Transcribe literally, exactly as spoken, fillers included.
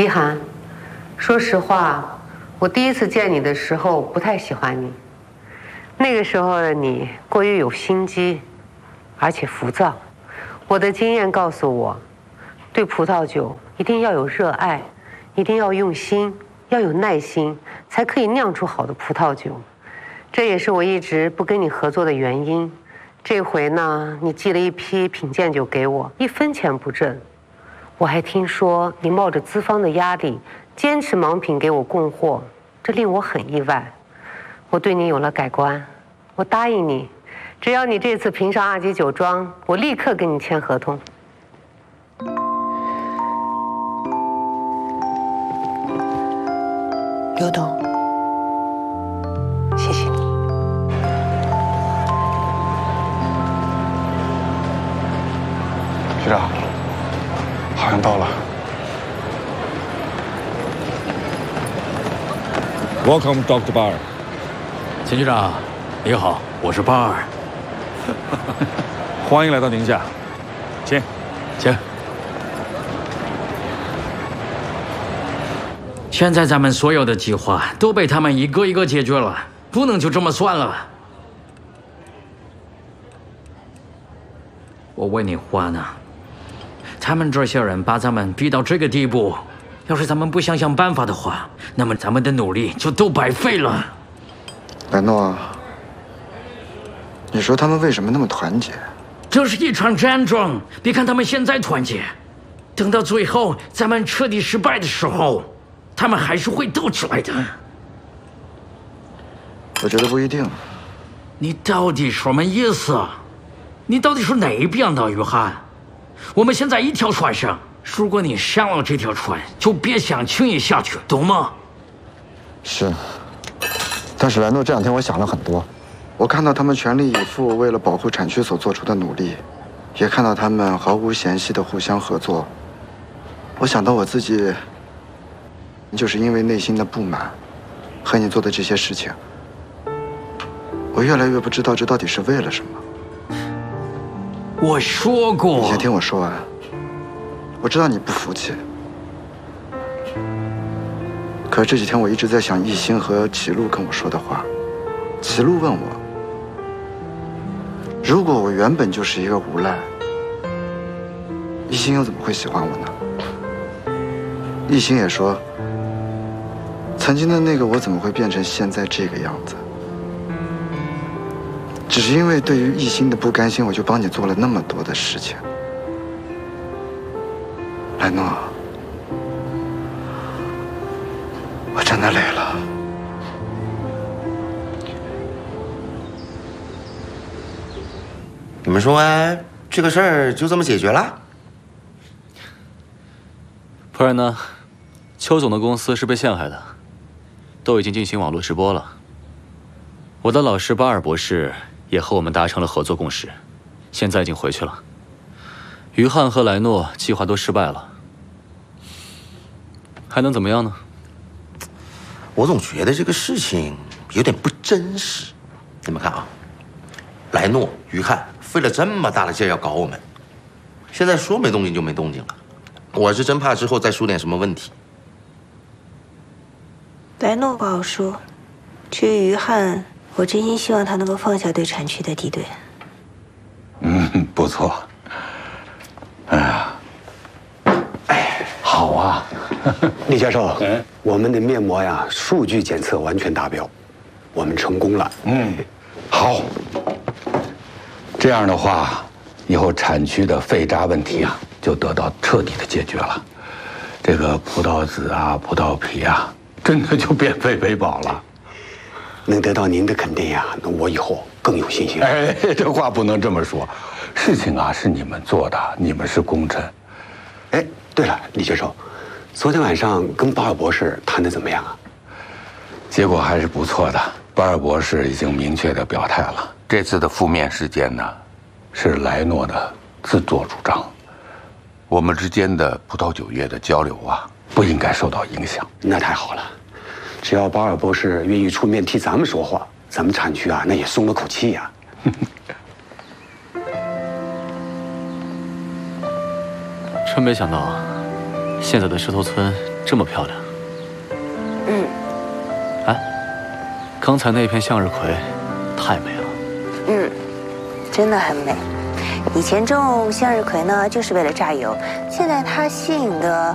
一涵，说实话，我第一次见你的时候不太喜欢你。那个时候的你过于有心机，而且浮躁。我的经验告诉我，对葡萄酒一定要有热爱，一定要用心，要有耐心，才可以酿出好的葡萄酒。这也是我一直不跟你合作的原因。这回呢，你寄了一批品鉴酒给我，一分钱不挣。我还听说你冒着资方的压力，坚持盲品给我供货，这令我很意外。我对你有了改观，我答应你，只要你这次评上二级酒庄，我立刻跟你签合同。 刘董，谢谢你。 局长，好像到了。 Welcome, Doctor Barr。 钱局长，你好，我是巴尔。 欢迎来到宁夏，请， 请。现在咱们所有的计划都被他们一个一个解决了，不能就这么算了。我为你话呢，他们这些人把咱们逼到这个地步，要是咱们不想想办法的话，那么咱们的努力就都白费了。 莱诺，你说他们为什么那么团结？ 这是一场战争，别看他们现在团结，等到最后咱们彻底失败的时候，他们还是会斗起来的。 我觉得不一定。 你到底什么意思？你到底是哪一边的，约翰？我们现在一条船上，如果你上了这条船，就别想轻易下去，懂吗？ 是。但是莱诺，这两天我想了很多，我看到他们全力以赴为了保护产区所做出的努力，也看到他们毫无嫌隙的互相合作。我想到我自己，就是因为内心的不满，和你做的这些事情，我越来越不知道这到底是为了什么。 我说过， 你先听我说完。我知道你不服气，可是这几天我一直在想艺兴和齐路跟我说的话。齐路问我，如果我原本就是一个无赖，艺兴又怎么会喜欢我呢？艺兴也说，曾经的那个我怎么会变成现在这个样子？只是因为对于艺兴的不甘心，我就帮你做了那么多的事情。莱诺，我真的累了。 你们说，哎，这个事儿就这么解决了？ 不然呢？邱总的公司是被陷害的，都已经进行网络直播了。我的老师巴尔博士也和我们达成了合作共识，现在已经回去了。于汉和莱诺计划都失败了，还能怎么样呢？ 我总觉得这个事情有点不真实。你们看啊，莱诺、于汉费了这么大的劲要搞我们，现在说没动静就没动静了。我是真怕之后再出点什么问题。 莱诺不好说，至于于汉，我真心希望他能够放下对产区的敌对。 嗯，不错。哎呀，哎，好啊， 厉教授，嗯，我们的面膜呀，数据检测完全达标，我们成功了。 嗯，好。这样的话，以后产区的废渣问题啊，就得到彻底的解决了。这个葡萄籽啊、葡萄皮啊，真的就变废为宝了。 能得到您的肯定呀，那我以后更有信心。 哎，这话不能这么说，事情啊是你们做的，你们是功臣。 哎，对了，李教授，昨天晚上跟巴尔博士谈的怎么样啊？ 结果还是不错的，巴尔博士已经明确的表态了，这次的负面事件呢，是莱诺的自作主张，我们之间的葡萄酒业的交流啊，不应该受到影响。 那太好了。只要巴尔博士愿意出面替咱们说话，咱们产区啊，那也松了口气呀。 真没想到， 现在的石头村这么漂亮。 嗯。 哎，刚才那片向日葵太美了。 嗯，真的很美。以前种向日葵呢，就是为了榨油，现在它吸引的